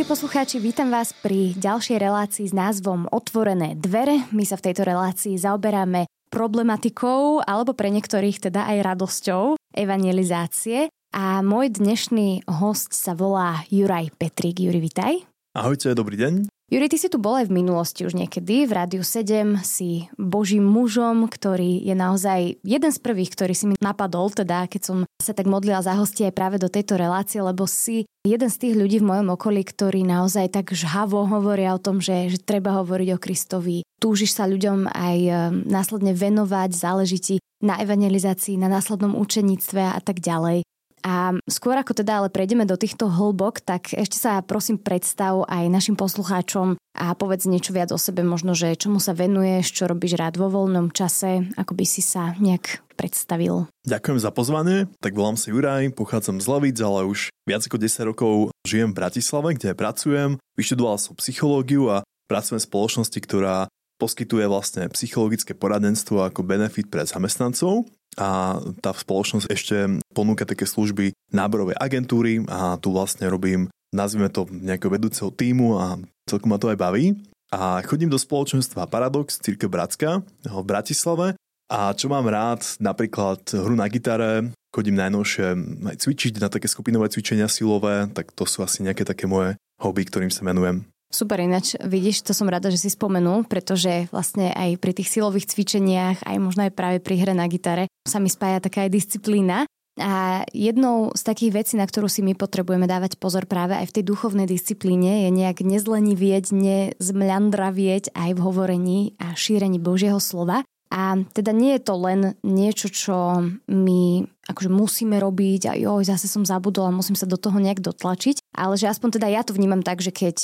Milí poslucháči, vítam vás pri ďalšej relácii s názvom Otvorené dvere. My sa v tejto relácii zaoberáme problematikou, alebo pre niektorých teda aj radosťou evangelizácie. A môj dnešný host sa volá Juraj Petrík. Juri, vitaj. Ahojte, dobrý deň. Juri, ty si tu bol aj v minulosti už niekedy. V Rádiu 7 si Božím mužom, ktorý je naozaj jeden z prvých, ktorý si mi napadol, teda keď som sa tak modlila za hostia aj práve do tejto relácie, lebo si jeden z tých ľudí v mojom okolí, ktorí naozaj tak žhavo hovoria o tom, že treba hovoriť o Kristovi. Túžiš sa ľuďom aj následne venovať, záleží ti na evangelizácii, na následnom učeníctve a tak ďalej. A skôr ako teda ale prejdeme do týchto hĺbok, tak ešte sa prosím predstav aj našim poslucháčom a povedz niečo viac o sebe, možno, že čomu sa venuješ, čo robíš rád vo voľnom čase, ako by si sa nejak predstavil. Ďakujem za pozvanie. Tak volám sa Juraj, pochádzam z Lavíc, ale už viac ako 10 rokov žijem v Bratislave, kde pracujem. Vyštudoval som psychológiu a pracujem v spoločnosti, ktorá poskytuje vlastne psychologické poradenstvo ako benefit pre zamestnancov. A tá spoločnosť ešte ponúka také služby náborovej agentúry a tu vlastne robím, nazvime to nejakého vedúceho tímu a celkom ma to aj baví. A chodím do spoločenstva Paradox, Cirkev Bratská v Bratislave a čo mám rád, napríklad hru na gitare, chodím najnovšie aj cvičiť na také skupinové cvičenia silové, tak to sú asi nejaké také moje hobby, ktorým sa venujem. Super, ináč vidíš, to som rada, že si spomenul, pretože vlastne aj pri tých silových cvičeniach, aj možno aj práve pri hre na gitare sa mi spája taká aj disciplína. A jednou z takých vecí, na ktorú si my potrebujeme dávať pozor práve aj v tej duchovnej disciplíne, je nejak nezlenivieť, nezmľandravieť aj v hovorení a šírení Božieho slova. A teda nie je to len niečo, čo my akože musíme robiť a zase som zabudol a musím sa do toho nejak dotlačiť, ale že aspoň teda ja to vnímam tak, že keď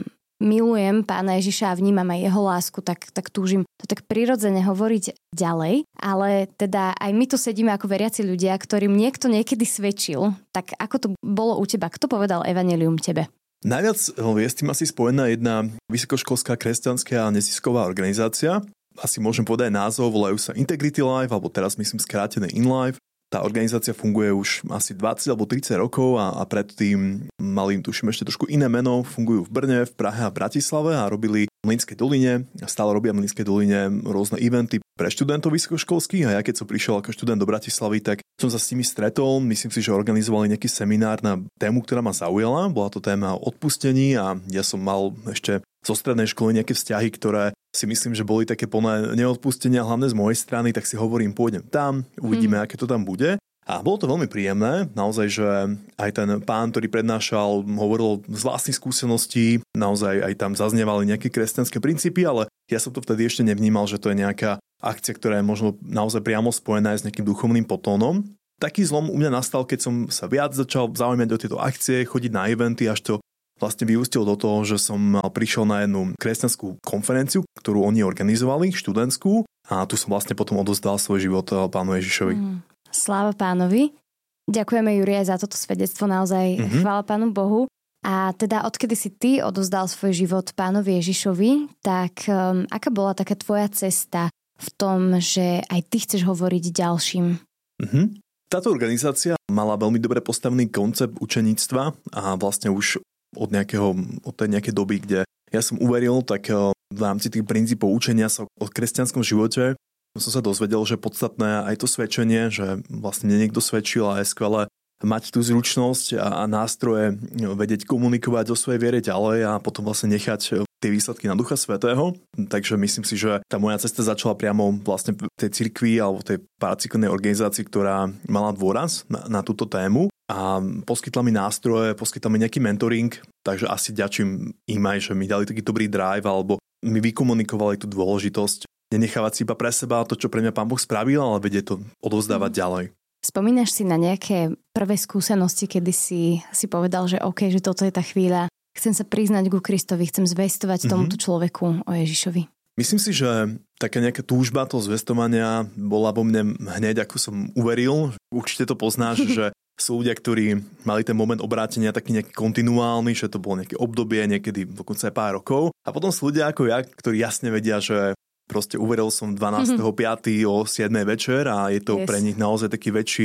milujem Pána Ježiša a vnímam aj jeho lásku, tak túžim to tak prirodzene hovoriť ďalej, ale teda aj my tu sedíme ako veriaci ľudia, ktorým niekto niekedy svedčil, tak ako to bolo u teba? Kto povedal evanjelium tebe? Najviac je s tým asi spojená jedna vysokoškolská kresťanská a nezisková organizácia. Asi môžem povedať názov, volajú sa Integrity Life, alebo teraz myslím skrátené In Life. Tá organizácia funguje už asi 20 alebo 30 rokov a predtým mali, tuším, ešte trošku iné meno. Fungujú v Brne, v Prahe a v Bratislave a robili v Mlynskej doline. Stále robia v Mlynskej doline rôzne eventy pre študentov vysokoškolských a ja keď som prišiel ako študent do Bratislavy, tak som sa s nimi stretol. Myslím si, že organizovali nejaký seminár na tému, ktorá ma zaujala. Bola to téma o odpustení a ja som mal ešte zo strednej školy nejaké vzťahy, ktoré si myslím, že boli také plné neodpustenia, hlavne z mojej strany, tak si hovorím, pôjdem tam, uvidíme, aké to tam bude. A bolo to veľmi príjemné, naozaj, že aj ten pán, ktorý prednášal, hovoril z vlastných skúseností, naozaj aj tam zaznievali nejaké kresťanské princípy, ale ja som to vtedy ešte nevnímal, že to je nejaká akcia, ktorá je možno naozaj priamo spojená aj s nejakým duchovným potónom. Taký zlom u mňa nastal, keď som sa viac začal zaujímať o tieto akcie, chodiť na eventy, až to vlastne vyústil do toho, že som prišiel na jednu kresťanskú konferenciu, ktorú oni organizovali, študentskú, a tu som vlastne potom odozdal svoj život Pánu Ježišovi. Sláva Pánovi. Ďakujeme, Juri, aj za toto svedectvo, naozaj chvála Pánu Bohu. A teda odkedy si ty odozdal svoj život Pánovi Ježišovi, tak aká bola taká tvoja cesta v tom, že aj ty chceš hovoriť ďalším? Táto organizácia mala veľmi dobre postavený koncept učeníctva a vlastne už od tej nejakej doby, kde ja som uveril, tak v rámci tých princípov učenia sa o kresťanskom živote som sa dozvedel, že podstatné aj to svedčenie, že vlastne niekto svedčil a je skvelé mať tú zručnosť a nástroje vedieť komunikovať o svojej viere ďalej a potom vlastne nechať tie výsledky na Ducha Svätého. Takže myslím si, že tá moja cesta začala priamo vlastne v tej cirkvi alebo v tej paracirkevnej organizácii, ktorá mala dôraz na túto tému a poskytla mi nástroje, poskytla mi nejaký mentoring, takže asi ďačím im aj, že mi dali taký dobrý drive alebo mi vykomunikovali tú dôležitosť nenechávať si iba pre seba to, čo pre mňa Pán Boh spravil, ale vedieť to odovzdávať ďalej. Spomínaš si na nejaké prvé skúsenosti, kedy si povedal, že OK, že toto je tá chvíľa, chcem sa priznať ku Kristovi, chcem zvestovať tomuto človeku o Ježišovi? Myslím si, že taká nejaká túžba toho zvestovania bola vo mne hneď, ako som uveril. Určite to poznáš, že sú ľudia, ktorí mali ten moment obrátenia taký nejaký kontinuálny, že to bolo nejaké obdobie, niekedy dokonca aj pár rokov. A potom sú ľudia ako ja, ktorí jasne vedia, že proste uveril som 12.5. o 7. večer a je to pre nich naozaj taký väčší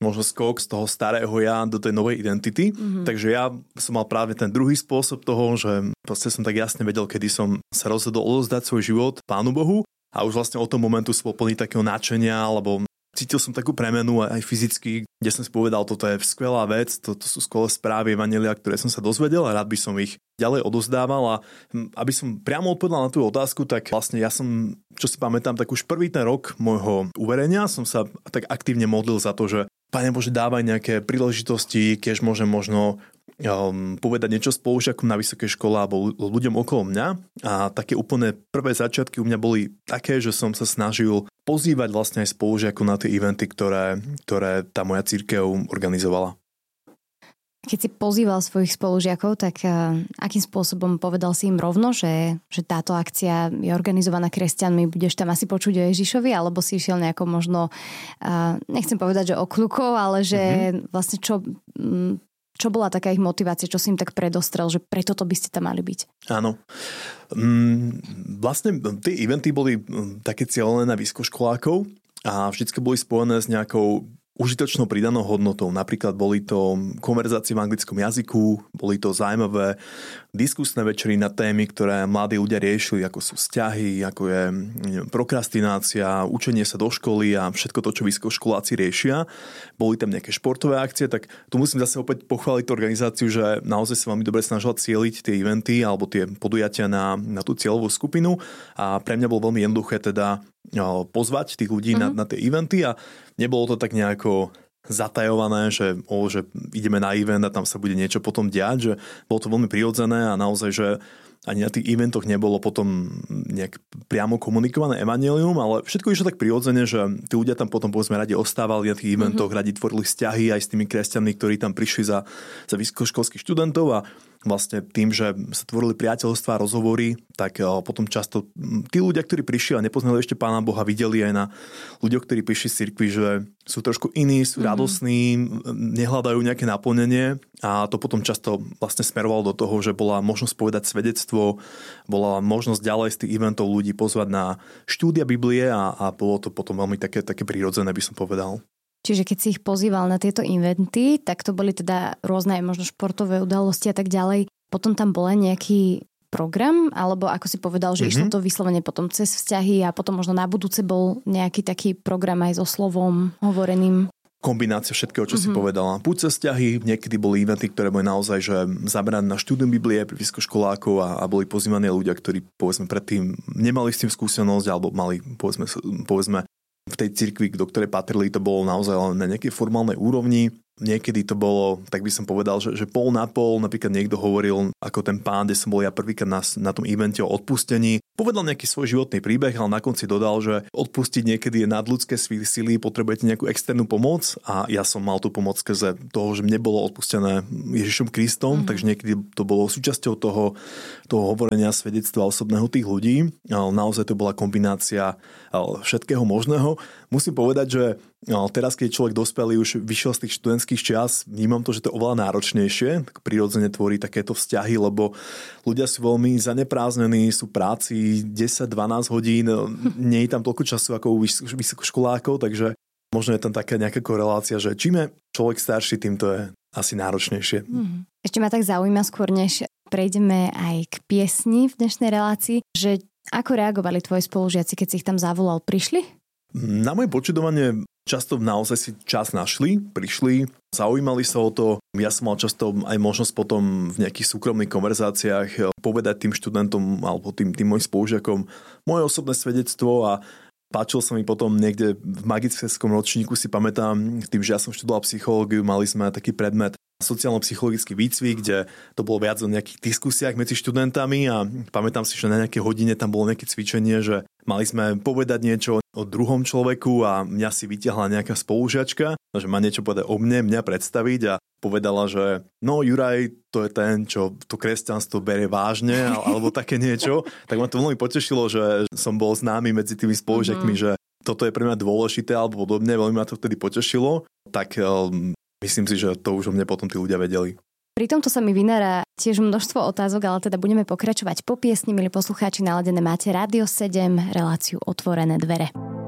možno skok z toho starého ja do tej novej identity. Takže ja som mal práve ten druhý spôsob toho, že proste som tak jasne vedel, kedy som sa rozhodol odozdať svoj život Pánu Bohu a už vlastne od toho momentu som bol plný takého nadšenia, alebo cítil som takú premenu aj fyzicky, kde som si povedal, toto je skvelá vec, toto sú skvelé správy evanjelia, ktoré som sa dozvedel a rád by som ich ďalej odozdával. A aby som priamo odpovedal na tú otázku, tak vlastne ja som, čo si pamätám, tak už prvý ten rok môjho uverenia som sa tak aktívne modlil za to, že Pane Bože, dávaj nejaké príležitosti, keď môžem možno povedať niečo spolužiakom na vysokej škole alebo ľuďom okolo mňa. A také úplne prvé začiatky u mňa boli také, že som sa snažil pozývať vlastne aj spolužiakov na tie eventy, ktoré tá moja cirkev organizovala. Keď si pozýval svojich spolužiakov, tak akým spôsobom povedal si im rovno, že táto akcia je organizovaná kresťanmi, budeš tam asi počuť o Ježišovi, alebo si išiel nejako možno, nechcem povedať, že okľukov, ale že vlastne čo bola taká ich motivácia, čo si im tak predostrel, že preto to by ste tam mali byť? Áno. Vlastne tie eventy boli také cieľené na vysokoškolákov a vždycky boli spojené s nejakou užitočnou pridanou hodnotou. Napríklad boli to konverzácie v anglickom jazyku, boli to zaujímavé diskusné večery na témy, ktoré mladí ľudia riešili, ako sú vzťahy, ako je prokrastinácia, učenie sa do školy a všetko to, čo vysokoškoláci riešia. Boli tam nejaké športové akcie, tak tu musím zase opäť pochváliť tú organizáciu, že naozaj sa veľmi dobre snažila cieliť tie eventy alebo tie podujatia na tú cieľovú skupinu a pre mňa bolo veľmi jednoduché teda pozvať tých ľudí na tie eventy a nebolo to tak nejako zatajované, že ideme na event a tam sa bude niečo potom diať, že bolo to veľmi prirodzené a naozaj, že ani na tých eventoch nebolo potom nejak priamo komunikované evanjelium, ale všetko išlo tak prirodzene, že tí ľudia tam potom povedzme radi ostávali na tých eventoch, radi tvorili vzťahy aj s tými kresťanmi, ktorí tam prišli za vysokoškolských študentov a vlastne tým, že sa tvorili priateľstvá a rozhovory, tak potom často tí ľudia, ktorí prišli a nepoznali ešte Pána Boha, videli aj na ľuďoch, ktorí prišli z cirkvi, že sú trošku iní, sú radosní, nehľadajú nejaké naplnenie a to potom často vlastne smerovalo do toho, že bola možnosť povedať svedectvo, bola možnosť ďalej z tých eventov ľudí pozvať na štúdia Biblie a bolo to potom veľmi také prirodzené, by som povedal. Čiže keď si ich pozýval na tieto eventy, tak to boli teda rôzne možno športové udalosti a tak ďalej. Potom tam bol nejaký program, alebo ako si povedal, že išlo to vyslovene potom cez vzťahy a potom možno na budúce bol nejaký taký program aj so slovom hovoreným. Kombinácia všetkého, čo si povedala. Buď cez vzťahy, niekedy boli eventy, ktoré boli naozaj že zamerané na štúdium Biblie pre vysokoškolákov a boli pozývaní ľudia, ktorí povedzme predtým nemali s tým skúsenosť alebo mali povedzme v tej cirkvi, do ktorej patrili, to bolo naozaj len na nejakej formálnej úrovni. Niekedy to bolo, tak by som povedal, že pol na pol, napríklad niekto hovoril, ako ten pán, kde som bol ja prvýkrát na tom evente o odpustení. Povedal nejaký svoj životný príbeh, ale na konci dodal, že odpustiť niekedy je nadľudské sily, potrebujete nejakú externú pomoc a ja som mal tú pomoc skrze toho, že mne bolo odpustené Ježišom Kristom, takže niekedy to bolo súčasťou toho hovorenia svedectva osobného tých ľudí. Naozaj to bola kombinácia všetkého možného. Musím povedať, že teraz, keď človek dospelý už vyšiel z tých študentských čias, vnímam to, že to je oveľa náročnejšie, tak prirodzene tvorí takéto vzťahy, lebo ľudia sú veľmi zaneprázdnení, sú v práci 10-12 hodín, nie je tam toľko času ako u vysokoškolákov, takže možno je tam taká nejaká korelácia, že čím je človek starší, tým to je asi náročnejšie. Ešte ma tak zaujíma skôr, než prejdeme aj k piesni v dnešnej relácii, že ako reagovali tvoji spolužiaci, keď si ich tam zavolal? Prišli? Na moje počudovanie často naozaj si čas našli, prišli, zaujímali sa o to. Ja som mal často aj možnosť potom v nejakých súkromných konverzáciách povedať tým študentom alebo tým mojim spolužiakom moje osobné svedectvo a páčil sa mi potom niekde v magistrskom ročníku, si pamätám, tým, že ja som študoval psychológiu, mali sme taký predmet sociálno-psychologický výcvik, kde to bolo viac o nejakých diskusiách medzi študentami a pamätám si, že na nejakej hodine tam bolo nejaké cvičenie, že mali sme povedať niečo o druhom človeku a mňa si vytiahla nejaká spolužiačka, že má niečo povedať o mňa predstaviť a povedala, že no Juraj, to je ten, čo to kresťanstvo berie vážne alebo také niečo. Tak ma to veľmi potešilo, že som bol známy medzi tými spolužiakmi, že toto je pre mňa dôležité alebo podobne, veľmi ma to vtedy potešilo. Tak myslím si, že to už o mne potom tí ľudia vedeli. Pri tomto sa mi vynára tiež množstvo otázok, ale teda budeme pokračovať po piesni. Milí poslucháči, naladené máte Rádio 7, reláciu Otvorené dvere.